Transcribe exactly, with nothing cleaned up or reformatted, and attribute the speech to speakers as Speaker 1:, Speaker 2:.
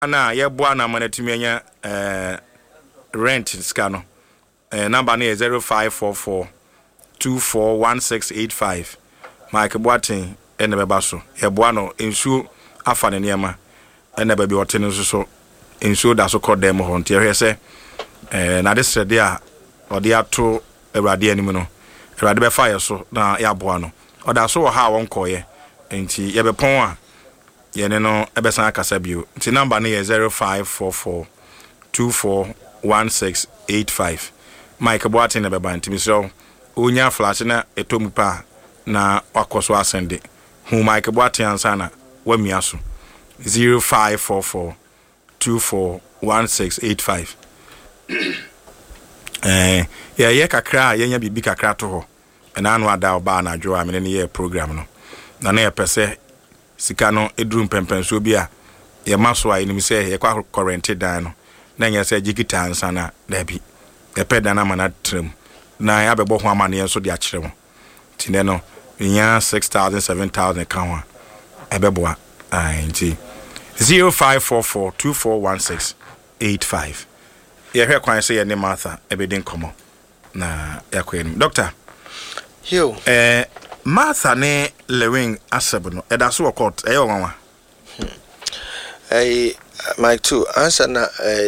Speaker 1: na ye boa na manatumi anya eh rent ska no eh number na zero five four four two four one six eight five Mike Boatin ene beba so ye boa no ensuo afa ne niema ene ba bi wote no so ensuo da so kodem ho nte ye se eh na de srede a ode ato awrade anim no awrade be fa ye so na ya boa no oda so ha won koye enti ye be pon a ye ne no ebesan akasa bio nti number na ye zero five four four two four one six eight five Mike Boatin be ba ntimi so onya flash na etomupa na wakoso asende hu Mike Boatin ansa na wamia so zero five four four two four one six eight five eh ya ye kakra ye nya bibi kakra to ho na anu ada oba na adwo amene ne ye program no na na ye pese sika no edrum pempenso bi a ye maso a enim se ye kwa current dan no na nya se jigita ansa na da bi ye peda na mana trem na ya bebo ho amane ye so de akire mo tine no nya six thousand seven thousand kan wa ebeboa ai nti zero five four four two four one six eight five ye hwe kwan se ye ne Martha ebedin komo na yakwen doctor
Speaker 2: yo
Speaker 1: eh Martha ne Lewin aseb no eda so court e yo nwa
Speaker 2: eh Mike too answer na